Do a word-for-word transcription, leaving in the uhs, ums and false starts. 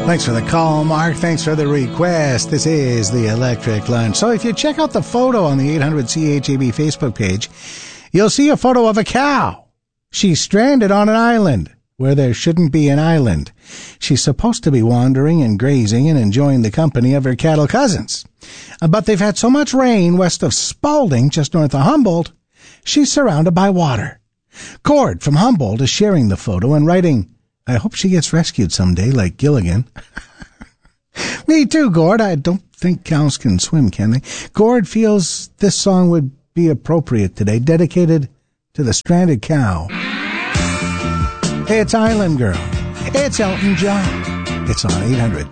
Thanks for the call, Mark. Thanks for the request. This is the Electric Lunch. So if you check out the photo on the eight hundred C H A B Facebook page, you'll see a photo of a cow. She's stranded on an island where there shouldn't be an island. She's supposed to be wandering and grazing and enjoying the company of her cattle cousins. But they've had so much rain west of Spalding, just north of Humboldt, she's surrounded by water. Cord from Humboldt is sharing the photo and writing, I hope she gets rescued someday like Gilligan. Me too, Gord. I don't think cows can swim, can they? Gord feels this song would be appropriate today, dedicated to the stranded cow. It's Island Girl. It's Elton John. It's on eight hundred